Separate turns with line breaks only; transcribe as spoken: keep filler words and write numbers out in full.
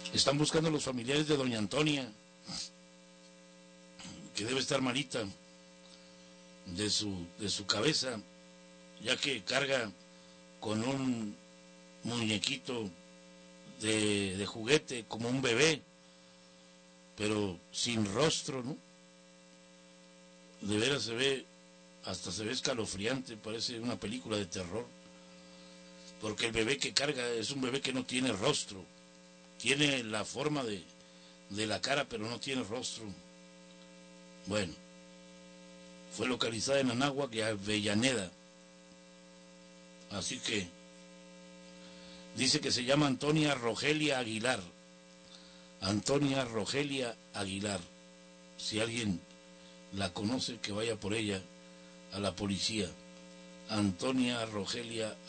Están buscando a los familiares de doña Antonia, que debe estar malita de su, de su cabeza, ya que carga con un muñequito de, de juguete, como un bebé, pero sin rostro, ¿no? De veras se ve, hasta se ve escalofriante, parece una película de terror, porque el bebé que carga es un bebé que no tiene rostro, tiene la forma de, de la cara, pero no tiene rostro. Bueno, fue localizada en Anáhuac y Avellaneda, así que dice que se llama Antonia Rogelia Aguilar. Antonia Rogelia Aguilar. Si alguien la conoce, que vaya por ella a la policía. Antonia Rogelia